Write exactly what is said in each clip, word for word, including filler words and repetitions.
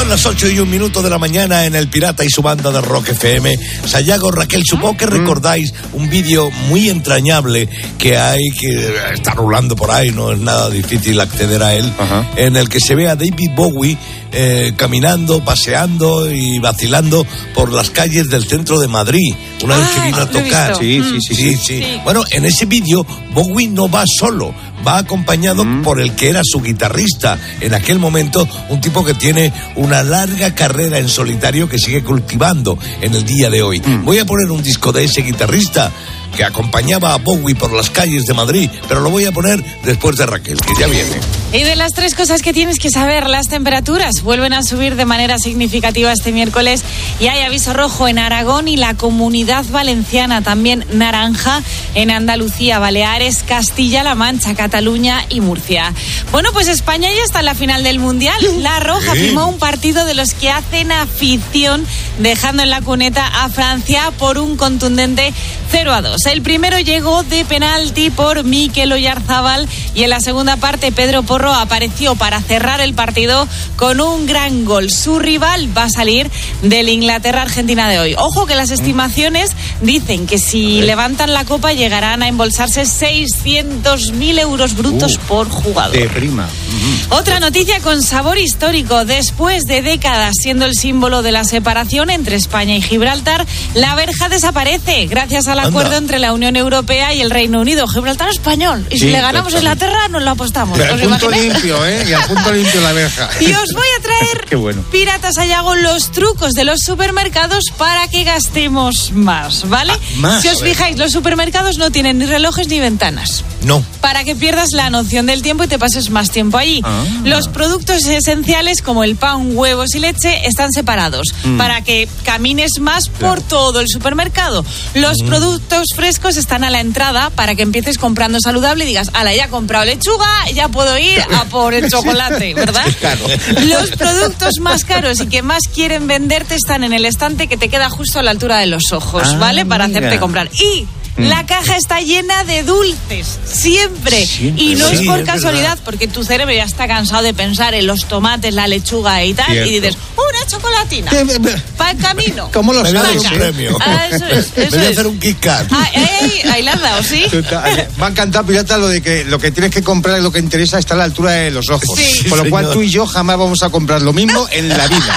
Son las ocho y un minuto de la mañana en El Pirata y su banda de Rock F M. Sayago, Raquel, supongo que recordáis un vídeo muy entrañable que hay, que está rulando por ahí, no es nada difícil acceder a él, Ajá. en el que se ve a David Bowie eh, caminando, paseando y vacilando por las calles del centro de Madrid, una ah, vez que vino a tocar. Sí, sí, sí, sí, sí, sí. sí. Bueno, en ese vídeo Bowie no va solo, va acompañado mm. por el que era su guitarrista en aquel momento, un tipo que tiene una larga carrera en solitario que sigue cultivando en el día de hoy. Mm. Voy a poner un disco de ese guitarrista que acompañaba a Bowie por las calles de Madrid, pero lo voy a poner después de Raquel, que ya viene. Y de las tres cosas que tienes que saber, las temperaturas vuelven a subir de manera significativa este miércoles y hay aviso rojo en Aragón y la Comunidad Valenciana, también naranja en Andalucía, Baleares, Castilla-La Mancha, Cataluña y Murcia. Bueno, pues España ya está en la final del Mundial. La Roja ¿Sí? firmó un partido de los que hacen afición, dejando en la cuneta a Francia por un contundente cero a dos. El primero llegó de penalti por Mikel Oyarzábal y en la segunda parte Pedro Porro apareció para cerrar el partido con un gran gol. Su rival va a salir del Inglaterra-Argentina de hoy. Ojo que las estimaciones dicen que si levantan la copa llegarán a embolsarse seiscientos mil euros brutos uh, por jugador. De prima. Uh-huh. Otra noticia con sabor histórico. Después de décadas siendo el símbolo de la separación entre España y Gibraltar, la verja desaparece gracias al acuerdo Anda. entre la Unión Europea y el Reino Unido. Gibraltar español. Y sí, si le ganamos a Inglaterra, nos lo apostamos. Pero al punto limpio, ¿eh? Y al punto limpio la verja. Y os voy a traer, Qué bueno. Piratas Sayago, los trucos de los supermercados para que gastemos más, ¿vale? Ah, más, si os fijáis, los supermercados no tienen ni relojes ni ventanas. No. Para que pierdas la noción del tiempo y te pases más tiempo allí. Ah. Los productos esenciales como el pan, huevos y leche están separados mm. para que camines más claro. por todo el supermercado. Los mm. productos frescos están a la entrada para que empieces comprando saludable y digas, ala, ya he comprado lechuga, ya puedo ir a por el chocolate, ¿verdad? Claro. Los productos más caros y que más quieren venderte están en el estante que te queda justo a la altura de los ojos, ah, ¿vale? Para mira. hacerte comprar. Y la caja está llena de dulces, siempre. siempre. Y no sí, es por es casualidad, verdad. porque tu cerebro ya está cansado de pensar en los tomates, la lechuga y tal, Cierto. y dices, una chocolatina, para el camino. ¿Cómo lo sabes? Un premio. Ah, eso es, eso Voy a es. hacer un Kit Kat. Ay, ay, ahí la has dado, ¿sí? Me ha encantado, Pirata, lo de que lo que tienes que comprar y lo que interesa está a la altura de los ojos. Sí. Por lo Señor. cual tú y yo jamás vamos a comprar lo mismo en la vida.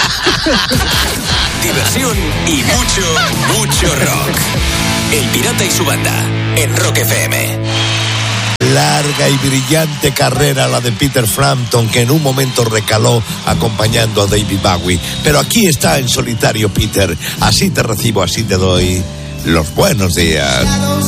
Diversión y mucho, mucho rock. El Pirata y su banda, en Rock F M. Larga y brillante carrera la de Peter Frampton, que en un momento recaló acompañando a David Bowie. Pero aquí está en solitario Peter. Así te recibo, así te doy los buenos días.